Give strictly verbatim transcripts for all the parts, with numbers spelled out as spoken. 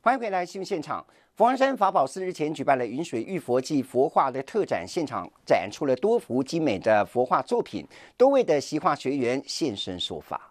欢迎回来新闻现场。佛光山法宝寺日前举办了云水玉佛暨佛画的特展，现场展出了多幅精美的佛画作品，多位的习画学员现身说法。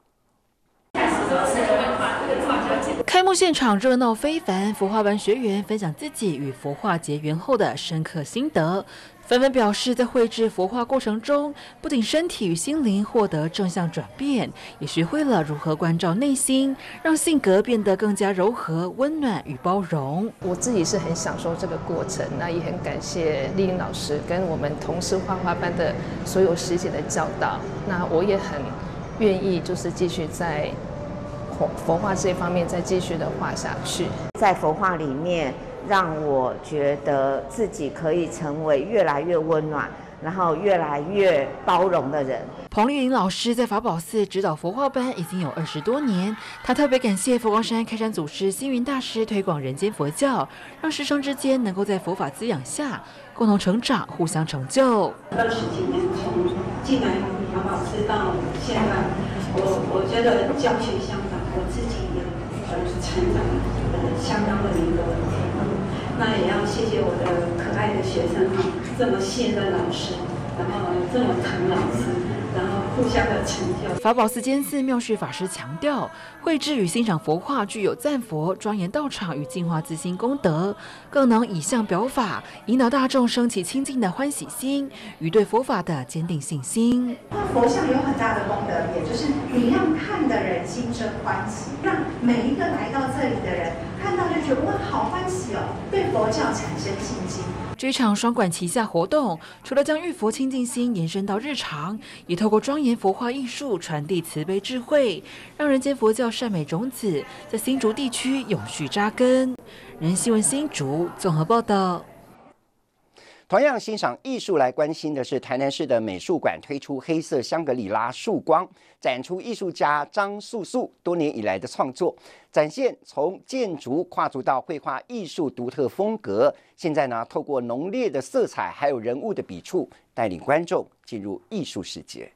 开幕现场热闹非凡，佛画班学员分享自己与佛画结缘后的深刻心得，纷纷表示在绘制佛画过程中，不仅身体与心灵获得正向转变，也学会了如何关照内心，让性格变得更加柔和、温暖与包容。 我自己是很享受这个过程，那也很感谢丽玲老师跟我们同事画画班的所有师姐的教导。那我也很愿意就是继续在佛画这方面再继续的画下去。 在佛画里面，让我觉得自己可以成为越来越温暖，然后越来越包容的人。 彭丽玲老师在法宝寺指导佛画班已经有二十多年，她特别感谢佛光山开山祖师星云大师推广人间佛教，让师生之间能够在佛法滋养下共同成长，互相成就。 二十几年从进来法宝寺到现在，我我觉得教学相当，我自己也呃成长呃相当的一个程度。那也要谢谢我的可爱的学生哈，这么信任老师，然后这么疼老师，然后互相的成就。 法宝寺监寺妙旭法师强调，绘制与欣赏佛画具有赞佛、庄严道场与净化自心功德，更能以象表法，引导大众升起清净的欢喜心与对佛法的坚定信心。 佛像有很大的功德，也就是你让看的人心生欢喜，让每一个来到这里的人看到就觉得哇，好欢喜哦，对佛教产生信心。 这场双管齐下活动，除了将玉佛清净心延伸到日常，也透过庄严佛画艺术传递慈悲智慧，让人间佛教善美种子在新竹地区永续扎根。人新闻新竹综合报道。 同样欣赏艺术来关心的是，台南市的美术馆推出黑色香格里拉束光，展出艺术家张素素多年以来的创作，展现从建筑跨足到绘画艺术独特风格。现在呢，透过浓烈的色彩还有人物的笔触，带领观众进入艺术世界。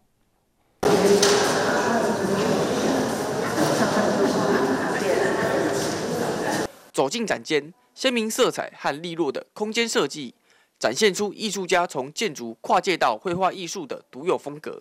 走进展间，鲜明色彩和利落的空间设计，展现出艺术家从建筑跨界到绘画艺术的独有风格。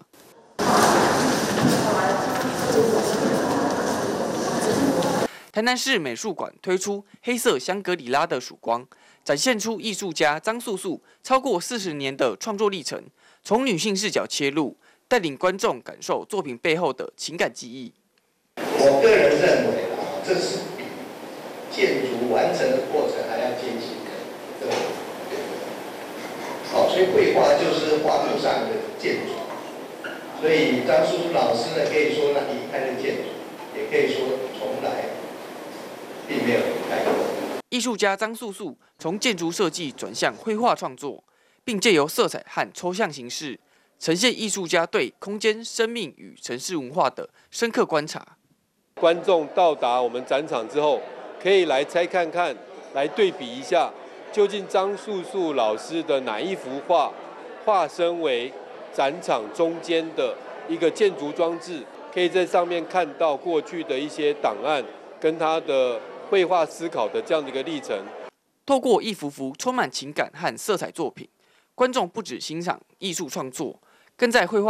台南市美术馆推出黑色香格里拉的曙光，展现出艺术家张素素超过四十年的创作历程，从女性视角切入，带领观众感受作品背后的情感记忆。 我个人认为啊，这是建筑完成的过程还要进行的，对。好，所以绘画就是画布上的建筑。所以张素素老师呢，可以说呢离开了建筑，也可以说从来并没有离开过。 艺术家张素素从建筑设计转向绘画创作，并借由色彩和抽象形式，呈现艺术家对空间、生命与城市文化的深刻观察。 观众到达我们展场之后，可以来猜看看，来对比一下，究竟张素素老师的哪一幅画化身为展场中间的一个建筑装置，可以在上面看到过去的一些档案跟他的绘画思考的这样的一个历程。 透过一幅幅充满情感和色彩作品，观众不只欣赏艺术创作，更在绘画